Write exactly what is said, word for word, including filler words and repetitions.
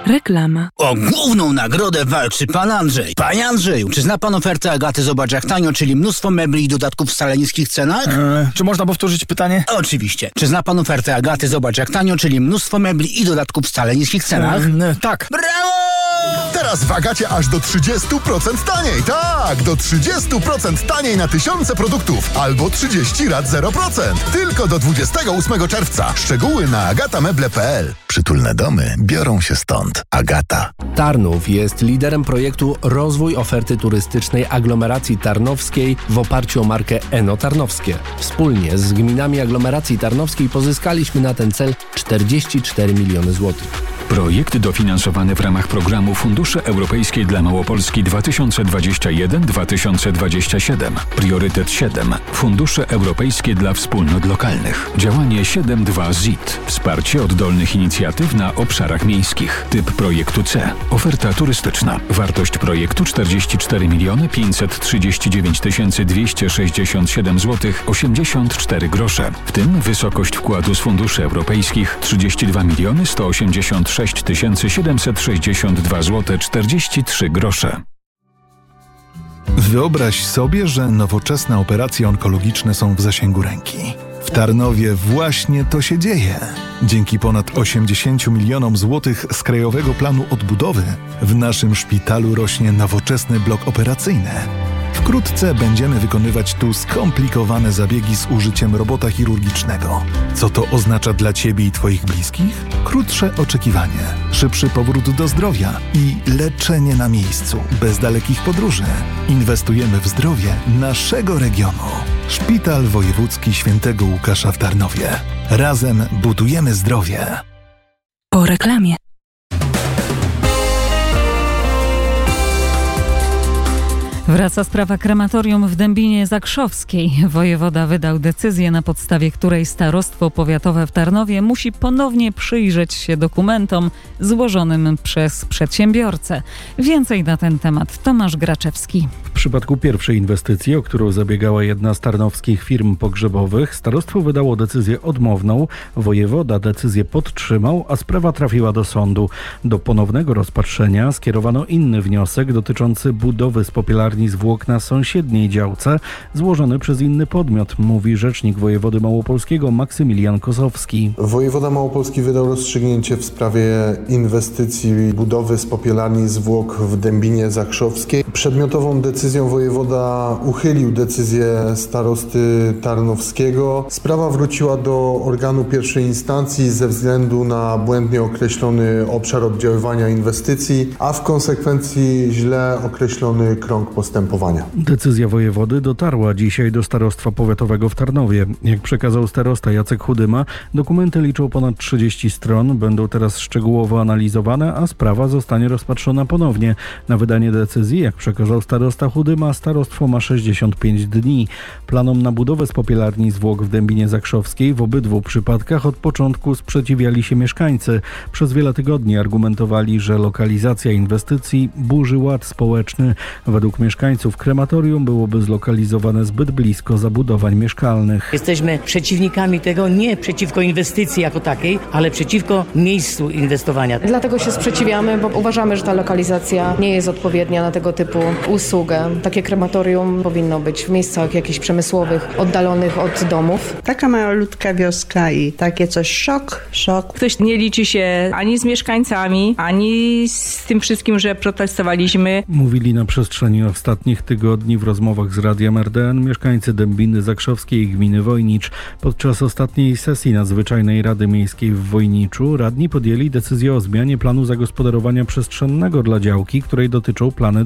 Reklama. O główną nagrodę walczy pan Andrzej. Panie Andrzeju, czy zna pan ofertę Agaty Zobacz jak tanio, czyli mnóstwo mebli i dodatków w wcale niskich cenach? Eee, czy można powtórzyć pytanie? Oczywiście. Czy zna pan ofertę Agaty Zobacz jak tanio, czyli mnóstwo mebli i dodatków w wcale niskich cenach? Eee, tak. Brawo! Teraz w Agacie aż do trzydzieści procent taniej. Tak, do trzydzieści procent taniej na tysiące produktów. Albo trzydzieści rat zero procent. Tylko do dwudziestego ósmego czerwca. Szczegóły na agatameble kropka p l. Przytulne domy biorą się stąd. Agata. Tarnów jest liderem projektu Rozwój oferty turystycznej aglomeracji tarnowskiej w oparciu o markę Eno Tarnowskie. Wspólnie z gminami aglomeracji tarnowskiej pozyskaliśmy na ten cel czterdzieści cztery miliony złotych. Projekt dofinansowany w ramach programu Fundusze Europejskie dla Małopolski dwa tysiące dwadzieścia jeden do dwa tysiące dwudziestego siódmego. Priorytet siedem. Fundusze Europejskie dla Wspólnot Lokalnych. Działanie siedem dwa Z I T. Wsparcie oddolnych inicjatyw na obszarach miejskich. Typ projektu C. Oferta turystyczna. Wartość projektu czterdzieści cztery miliony pięćset trzydzieści dziewięć tysięcy dwieście sześćdziesiąt siedem złotych osiemdziesiąt cztery grosze. W tym wysokość wkładu z funduszy europejskich trzydzieści dwa miliony sto osiemdziesiąt sześć tysięcy siedemset sześćdziesiąt dwa złote czterdzieści trzy grosze. Wyobraź sobie, że nowoczesne operacje onkologiczne są w zasięgu ręki. W Tarnowie właśnie to się dzieje. Dzięki ponad osiemdziesięciu milionom złotych z Krajowego Planu Odbudowy w naszym szpitalu rośnie nowoczesny blok operacyjny. Wkrótce będziemy wykonywać tu skomplikowane zabiegi z użyciem robota chirurgicznego. Co to oznacza dla Ciebie i Twoich bliskich? Krótsze oczekiwanie, szybszy powrót do zdrowia i leczenie na miejscu, bez dalekich podróży. Inwestujemy w zdrowie naszego regionu. Szpital Wojewódzki Świętego Łukasza w Tarnowie. Razem budujemy zdrowie. Po reklamie. Wraca sprawa krematorium w Dębinie Zakrzowskiej. Wojewoda wydał decyzję, na podstawie której Starostwo Powiatowe w Tarnowie musi ponownie przyjrzeć się dokumentom złożonym przez przedsiębiorcę. Więcej na ten temat Tomasz Graczewski. W przypadku pierwszej inwestycji, o którą zabiegała jedna z tarnowskich firm pogrzebowych, starostwo wydało decyzję odmowną, wojewoda decyzję podtrzymał, a sprawa trafiła do sądu. Do ponownego rozpatrzenia skierowano inny wniosek dotyczący budowy z popielarni zwłok na sąsiedniej działce, złożony przez inny podmiot, mówi rzecznik wojewody małopolskiego Maksymilian Kosowski. Wojewoda Małopolski wydał rozstrzygnięcie w sprawie inwestycji budowy z popielarni zwłok w Dębinie Zakrzowskiej. Przedmiotową decyzją wojewoda uchylił decyzję starosty tarnowskiego. Sprawa wróciła do organu pierwszej instancji ze względu na błędnie określony obszar oddziaływania inwestycji, a w konsekwencji źle określony krąg postępowania. Decyzja wojewody dotarła dzisiaj do Starostwa Powiatowego w Tarnowie. Jak przekazał starosta Jacek Chudyma, dokumenty liczą ponad trzydzieści stron, będą teraz szczegółowo analizowane, a sprawa zostanie rozpatrzona ponownie. Na wydanie decyzji, jak przekazał starosta Chudyma, starostwo ma sześćdziesiąt pięć dni. Planom na budowę z popielarni zwłok w Dębinie Zakrzowskiej w obydwu przypadkach od początku sprzeciwiali się mieszkańcy. Przez wiele tygodni argumentowali, że lokalizacja inwestycji burzy ład społeczny. Według mieszkańców krematorium byłoby zlokalizowane zbyt blisko zabudowań mieszkalnych. Jesteśmy przeciwnikami tego, nie przeciwko inwestycji jako takiej, ale przeciwko miejscu inwestowania. Dlatego się sprzeciwiamy, bo uważamy, że ta lokalizacja nie jest odpowiednia na tego typu usługę. Takie krematorium powinno być w miejscach jakichś przemysłowych, oddalonych od domów. Taka malutka wioska i takie coś szok, szok. Ktoś nie liczy się ani z mieszkańcami, ani z tym wszystkim, że protestowaliśmy. Mówili na przestrzeni ostatnich tygodni w rozmowach z Radiem R D N mieszkańcy Dębiny Zakrzowskiej i gminy Wojnicz. Podczas ostatniej sesji Nadzwyczajnej Rady Miejskiej w Wojniczu radni podjęli decyzję o zmianie planu zagospodarowania przestrzennego dla działki, której dotyczą plany